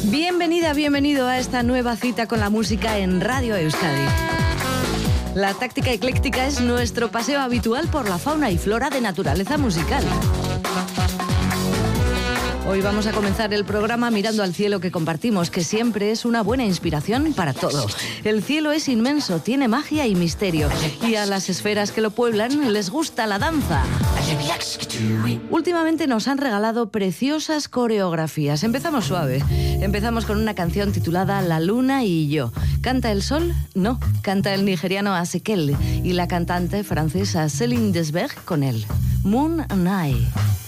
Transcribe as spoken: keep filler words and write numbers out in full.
Bienvenida, bienvenido a esta nueva cita con la música en Radio Euskadi. La táctica ecléctica es nuestro paseo habitual por la fauna y flora de naturaleza musical. Hoy vamos a comenzar el programa mirando al cielo que compartimos, que siempre es una buena inspiración para todo. El cielo es inmenso, tiene magia y misterio, y a las esferas que lo pueblan les gusta la danza. Últimamente nos han regalado preciosas coreografías. Empezamos suave. Empezamos con una canción titulada La Luna y yo. ¿Canta el sol? No, canta el nigeriano Asekel y la cantante francesa Céline Desberg con él. Moon and I.